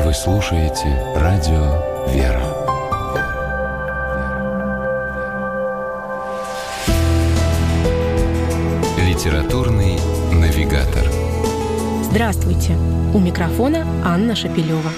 Вы слушаете радио «Вера». Литературный навигатор. Здравствуйте! У микрофона Анна Шапилева.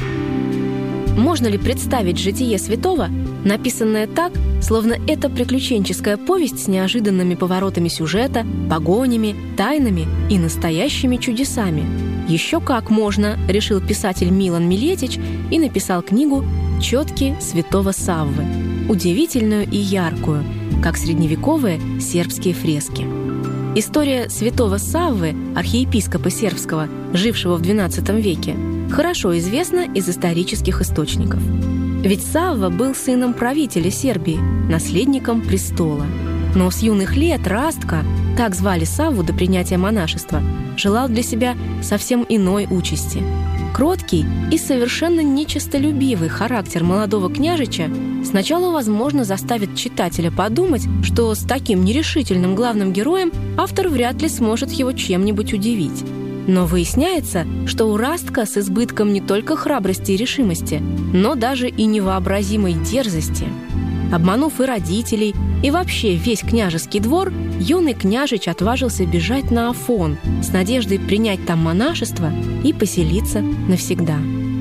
Можно ли представить житие святого, написанное так, словно это приключенческая повесть с неожиданными поворотами сюжета, погонями, тайнами и настоящими чудесами? Еще как можно, решил писатель Милан Милетич и написал книгу «Четки святого Саввы», удивительную и яркую, как средневековые сербские фрески. История святого Саввы, архиепископа сербского, жившего в XII веке, хорошо известна из исторических источников. Ведь Савва был сыном правителя Сербии, наследником престола. Но с юных лет Растка, так звали Савву до принятия монашества, желал для себя совсем иной участи. Кроткий и совершенно нечестолюбивый характер молодого княжича сначала, возможно, заставит читателя подумать, что с таким нерешительным главным героем автор вряд ли сможет его чем-нибудь удивить. Но выясняется, что у Растка с избытком не только храбрости и решимости, но даже и невообразимой дерзости. Обманув и родителей, и вообще весь княжеский двор, юный княжич отважился бежать на Афон с надеждой принять там монашество и поселиться навсегда.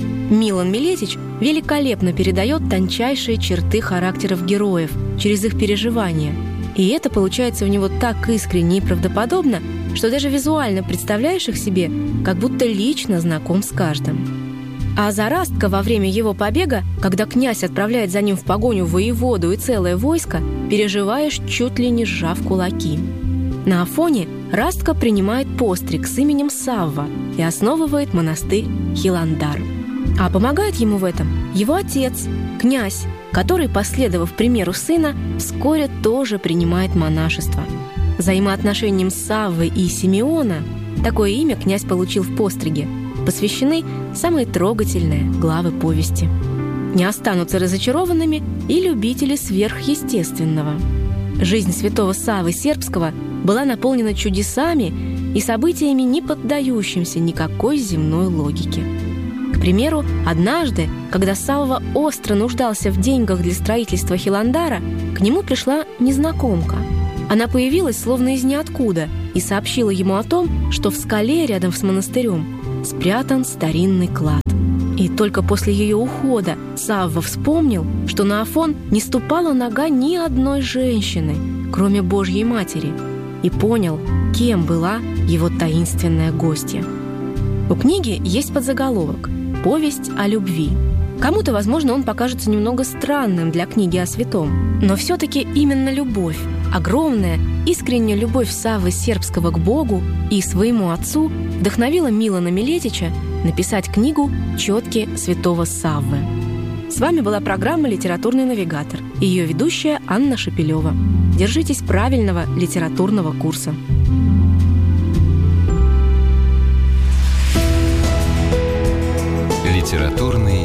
Милан Милетич великолепно передает тончайшие черты характеров героев через их переживания. И это получается у него так искренне и правдоподобно, что даже визуально представляешь их себе, как будто лично знаком с каждым. А за Растка во время его побега, когда князь отправляет за ним в погоню воеводу и целое войско, переживаешь, чуть ли не сжав кулаки. На Афоне Растка принимает постриг с именем Савва и основывает монастырь Хиландар. А помогает ему в этом его отец, князь, который, последовав примеру сына, вскоре тоже принимает монашество. Взаимоотношениям Саввы и Симеона, такое имя князь получил в постриге, посвящены самые трогательные главы повести. Не останутся разочарованными и любители сверхъестественного. Жизнь святого Саввы Сербского была наполнена чудесами и событиями, не поддающимся никакой земной логике. К примеру, однажды, когда Савва остро нуждался в деньгах для строительства Хиландара, к нему пришла незнакомка. Она появилась словно из ниоткуда и сообщила ему о том, что в скале рядом с монастырем спрятан старинный клад. И только после ее ухода Савва вспомнил, что на Афон не ступала нога ни одной женщины, кроме Божьей Матери, и понял, кем была его таинственная гостья. У книги есть подзаголовок «Повесть о любви». Кому-то, возможно, он покажется немного странным для книги о святом, но все-таки именно любовь, огромная, искренняя любовь Саввы Сербского к Богу и своему отцу вдохновила Милана Милетича написать книгу «Четки святого Саввы». С вами была программа «Литературный навигатор» и ее ведущая Анна Шапилева. Держитесь правильного литературного курса. Литературный